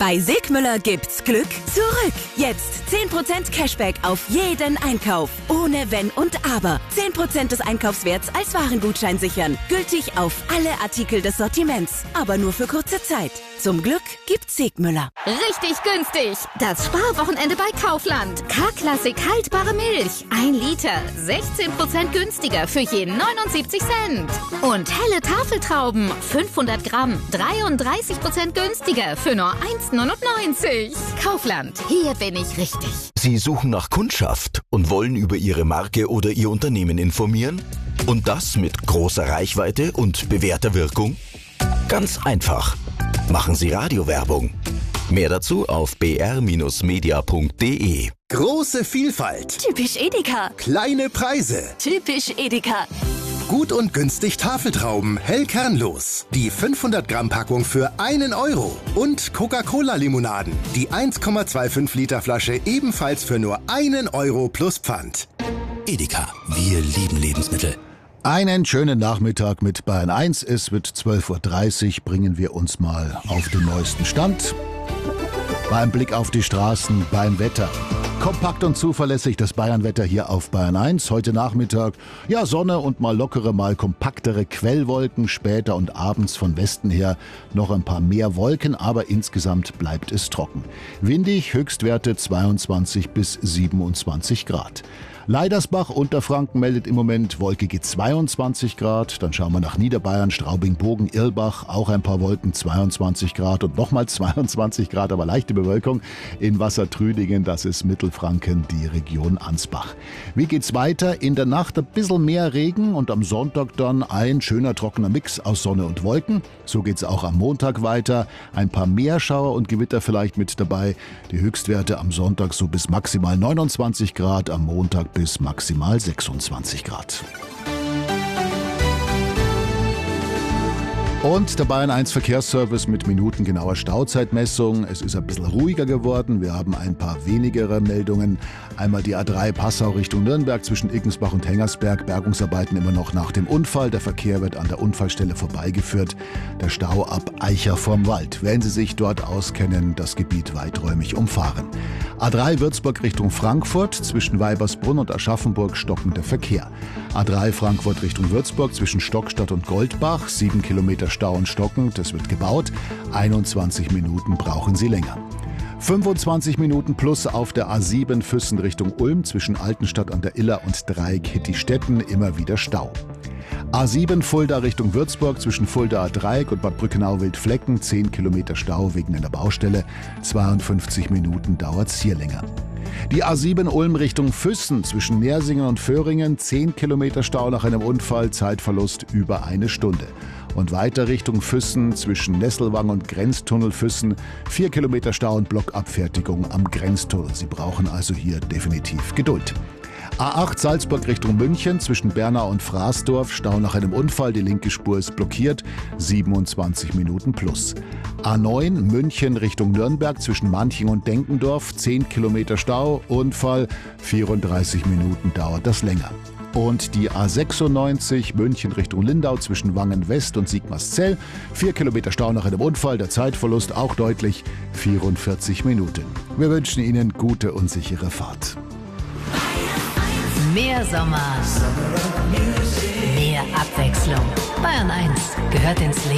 Bei Segmüller gibt's Glück zurück. Jetzt 10% Cashback auf jeden Einkauf. Ohne Wenn und Aber. 10% des Einkaufswerts als Warengutschein sichern. Gültig auf alle Artikel des Sortiments. Aber nur für kurze Zeit. Zum Glück gibt's Segmüller. Richtig günstig. Das Sparwochenende bei Kaufland. K-Klassik haltbare Milch. 1 Liter. 16% günstiger für je 79 Cent. Und helle Tafeltrauben. 500 Gramm. 33% günstiger für nur 1,99. Kaufland. Hier bin ich richtig. Sie suchen nach Kundschaft und wollen über Ihre Marke oder Ihr Unternehmen informieren? Und das mit großer Reichweite und bewährter Wirkung? Ganz einfach. Machen Sie Radiowerbung. Mehr dazu auf br-media.de. Große Vielfalt. Typisch Edeka. Kleine Preise. Typisch Edeka. Gut und günstig Tafeltrauben, hell kernlos. Die 500 Gramm Packung für 1 Euro. Und Coca-Cola-Limonaden. Die 1,25 Liter Flasche ebenfalls für nur 1 Euro plus Pfand. Edeka. Wir lieben Lebensmittel. Einen schönen Nachmittag mit Bayern 1. Es wird 12.30 Uhr. Bringen wir uns mal auf den neuesten Stand. Beim Blick auf die Straßen, beim Wetter. Kompakt und zuverlässig das Bayern-Wetter hier auf Bayern 1. Heute Nachmittag, ja, Sonne und mal lockere, mal kompaktere Quellwolken. Später und abends von Westen her noch ein paar mehr Wolken, aber insgesamt bleibt es trocken. Windig, Höchstwerte 22 bis 27 Grad. Leidersbach, Unterfranken meldet im Moment wolkige 22 Grad. Dann schauen wir nach Niederbayern, Straubing, Bogen, Irlbach, auch ein paar Wolken, 22 Grad und nochmal 22 Grad, aber leichte Bewölkung. In Wassertrüdingen, das ist Mittelfranken, die Region Ansbach. Wie geht's weiter? In der Nacht ein bisschen mehr Regen und am Sonntag dann ein schöner trockener Mix aus Sonne und Wolken. So geht's auch am Montag weiter. Ein paar Meerschauer und Gewitter vielleicht mit dabei. Die Höchstwerte am Sonntag so bis maximal 29 Grad, am Montag bis maximal 26 Grad. Und der Bayern 1 Verkehrsservice mit minutengenauer Stauzeitmessung. Es ist ein bisschen ruhiger geworden. Wir haben ein paar wenigere Meldungen. Einmal die A3 Passau Richtung Nürnberg zwischen Iggensbach und Hengersberg. Bergungsarbeiten immer noch nach dem Unfall. Der Verkehr wird an der Unfallstelle vorbeigeführt. Der Stau ab Eicher vorm Wald. Wenn Sie sich dort auskennen, das Gebiet weiträumig umfahren. A3 Würzburg Richtung Frankfurt zwischen Weibersbrunn und Aschaffenburg stockender Verkehr. A3 Frankfurt Richtung Würzburg zwischen Stockstadt und Goldbach. 7 Kilometer Stau und stockend, das wird gebaut. 21 Minuten brauchen Sie länger. 25 Minuten plus auf der A7 Füssen Richtung Ulm zwischen Altenstadt an der Iller und Dreieck Hittistetten, immer wieder Stau. A7 Fulda Richtung Würzburg zwischen Fuldaer Dreieck und Bad Brückenau-Wildflecken, 10 Kilometer Stau wegen einer Baustelle, 52 Minuten dauert's hier länger. Die A7 Ulm Richtung Füssen zwischen Nersingen und Föhringen, 10 Kilometer Stau nach einem Unfall, Zeitverlust über 1 Stunde. Und weiter Richtung Füssen zwischen Nesselwang und Grenztunnel Füssen, 4 Kilometer Stau und Blockabfertigung am Grenztunnel. Sie brauchen also hier definitiv Geduld. A8 Salzburg Richtung München zwischen Bernau und Fraßdorf, Stau nach einem Unfall, die linke Spur ist blockiert, 27 Minuten plus. A9 München Richtung Nürnberg zwischen Manching und Denkendorf, 10 Kilometer Stau, Unfall, 34 Minuten dauert das länger. Und die A96 München Richtung Lindau zwischen Wangen West und Sigmarszell, 4 Kilometer Stau nach einem Unfall, der Zeitverlust auch deutlich, 44 Minuten. Wir wünschen Ihnen gute und sichere Fahrt. Mehr Sommer, mehr Abwechslung. Bayern 1 gehört ins Leben.